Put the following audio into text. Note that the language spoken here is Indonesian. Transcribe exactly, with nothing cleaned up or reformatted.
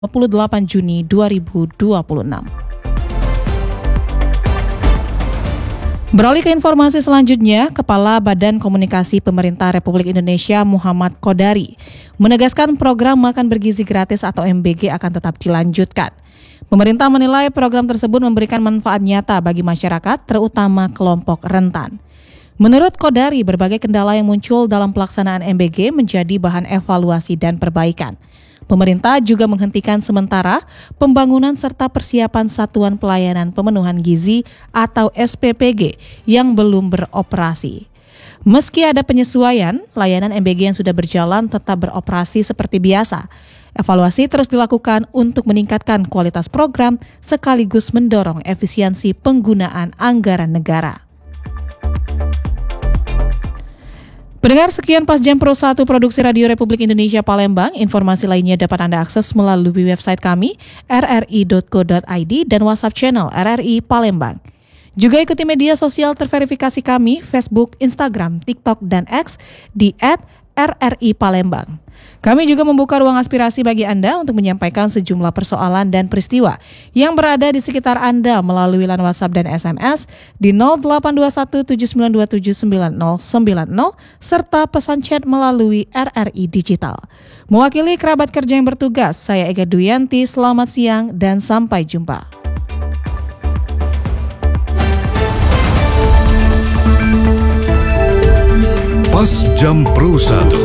dua puluh delapan Juni dua ribu dua puluh enam. Beralih ke informasi selanjutnya, Kepala Badan Komunikasi Pemerintah Republik Indonesia Muhammad Qodari menegaskan program makan bergizi gratis atau M B G akan tetap dilanjutkan. Pemerintah menilai program tersebut memberikan manfaat nyata bagi masyarakat, terutama kelompok rentan. Menurut Qodari, berbagai kendala yang muncul dalam pelaksanaan M B G menjadi bahan evaluasi dan perbaikan. Pemerintah juga menghentikan sementara pembangunan serta persiapan Satuan Pelayanan Pemenuhan Gizi atau S P P G yang belum beroperasi. Meski ada penyesuaian, layanan M B G yang sudah berjalan tetap beroperasi seperti biasa. Evaluasi terus dilakukan untuk meningkatkan kualitas program sekaligus mendorong efisiensi penggunaan anggaran negara. Pendengar, sekian Pas Jam Pro satu Produksi Radio Republik Indonesia Palembang. Informasi lainnya dapat Anda akses melalui website kami r r i dot co dot i d dan WhatsApp channel R R I Palembang. Juga ikuti media sosial terverifikasi kami, Facebook, Instagram, TikTok, dan X di et R R I Palembang. Kami juga membuka ruang aspirasi bagi Anda untuk menyampaikan sejumlah persoalan dan peristiwa yang berada di sekitar Anda melalui line WhatsApp dan S M S di nol delapan dua satu tujuh sembilan dua tujuh sembilan nol sembilan nol serta pesan chat melalui R R I Digital. Mewakili kerabat kerja yang bertugas, saya Ega Duyanti, selamat siang dan sampai jumpa. Pas Jam Pro satu